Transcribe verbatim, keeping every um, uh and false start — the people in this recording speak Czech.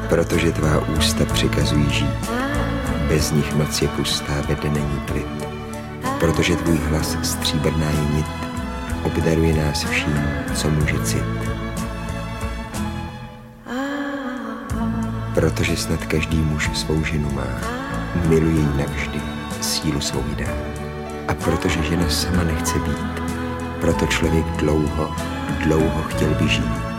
Protože tvá ústa přikazují žít, bez nich noc je pustá, ve dne není klid. Protože tvůj hlas stříbrná je nit, obdaruje nás vším, co může cit. Protože snad každý muž svou ženu má, miluje ji navždy, sílu svou jí dá. A protože žena sama nechce být, proto člověk dlouho, dlouho chtěl by žít.